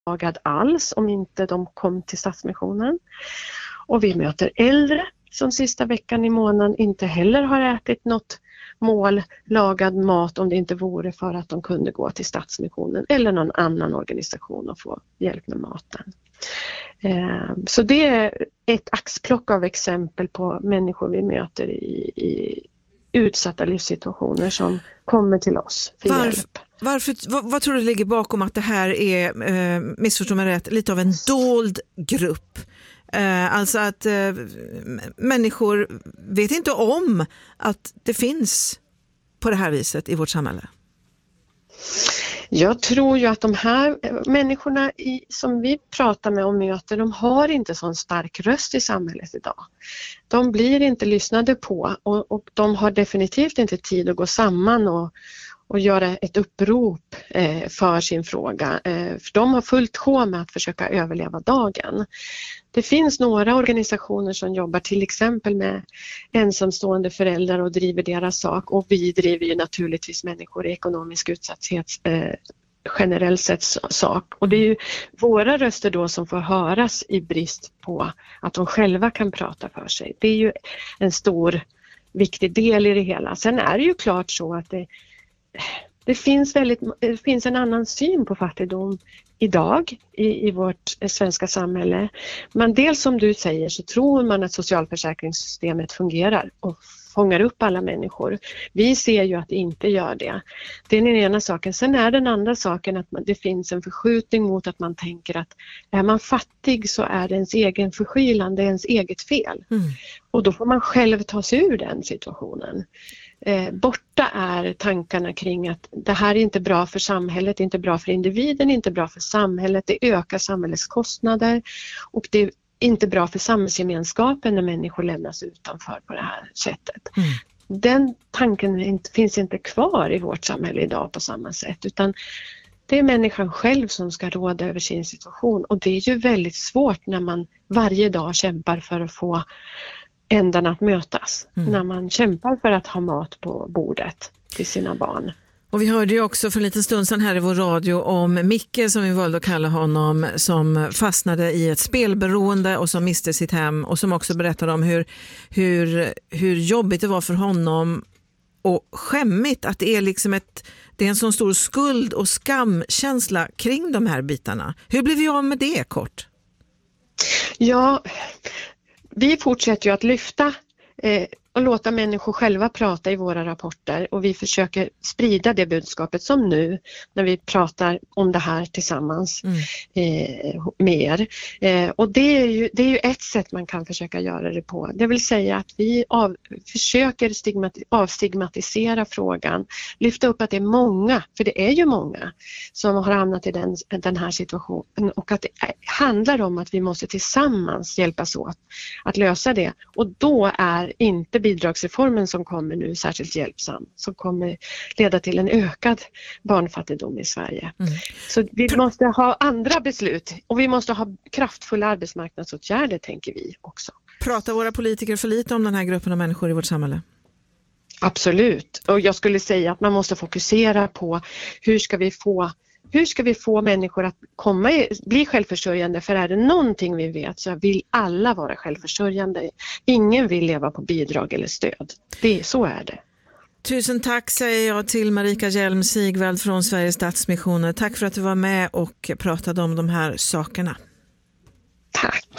ledsagad alls om inte de kom till Stadsmissionen. Och vi möter äldre som sista veckan i månaden inte heller har ätit något mål lagad mat om det inte vore för att de kunde gå till Stadsmissionen eller någon annan organisation och få hjälp med maten. Så det är ett axplock av exempel på människor vi möter i utsatta livssituationer som kommer till oss för hjälp. Vad tror du ligger bakom att det här är, missförstå mig rätt, lite av en dold grupp? Alltså att människor vet inte om att det finns på det här viset i vårt samhälle. Jag tror ju att de här människorna som vi pratar med och möter, de har inte sån stark röst i samhället idag. De blir inte lyssnade på och de har definitivt inte tid att gå samman och göra ett upprop för sin fråga. För de har fullt sjå med att försöka överleva dagen. Det finns några organisationer som jobbar till exempel med ensamstående föräldrar och driver deras sak. Och vi driver ju naturligtvis människor i ekonomisk utsatthet generellt sett sak. Och det är ju våra röster då som får höras i brist på att de själva kan prata för sig. Det är ju en stor viktig del i det hela. Sen är det ju klart så att det finns en annan syn på fattigdom idag i vårt svenska samhälle. Men dels som du säger så tror man att socialförsäkringssystemet fungerar och fångar upp alla människor. Vi ser ju att det inte gör det. Det är den ena saken. Sen är den andra saken att det finns en förskjutning mot att man tänker att är man fattig så är det ens egen förskyllan, det är ens eget fel. Och då får man själv ta sig ur den situationen. Borta är tankarna kring att det här är inte bra för samhället, inte bra för individen, inte bra för samhället, det ökar samhällets kostnader och det är inte bra för samhällsgemenskapen när människor lämnas utanför på det här sättet. Den tanken finns inte kvar i vårt samhälle idag på samma sätt, utan det är människan själv som ska råda över sin situation och det är ju väldigt svårt när man varje dag kämpar för att få ändan att mötas, när man kämpar för att ha mat på bordet till sina barn. Och vi hörde ju också för en liten stund sedan här i vår radio om Micke, som vi valde att kalla honom, som fastnade i ett spelberoende och som miste sitt hem och som också berättade om hur jobbigt det var för honom och skämmigt att det är liksom det är en sån stor skuld och skamkänsla kring de här bitarna. Hur blev vi av med det kort? Ja, vi fortsätter ju att lyfta och låta människor själva prata i våra rapporter och vi försöker sprida det budskapet som nu när vi pratar om det här tillsammans med er. Och det är ju ett sätt man kan försöka göra det på. Det vill säga att vi försöker avstigmatisera frågan, lyfta upp att det är många, för det är ju många som har hamnat i den här situationen och att det handlar om att vi måste tillsammans hjälpas åt att lösa det. Och då är inte bidragsreformen som kommer nu särskilt hjälpsam, som kommer leda till en ökad barnfattigdom i Sverige. Så vi måste ha andra beslut och vi måste ha kraftfulla arbetsmarknadsåtgärder, tänker vi också. Pratar våra politiker för lite om den här gruppen av människor i vårt samhälle? Absolut, och jag skulle säga att man måste fokusera på hur ska vi få människor att bli självförsörjande? För är det någonting vi vet så vill alla vara självförsörjande. Ingen vill leva på bidrag eller stöd. Så är det. Tusen tack säger jag till Marika Hjelm Sigvald från Sveriges Stadsmissioner. Tack för att du var med och pratade om de här sakerna. Tack.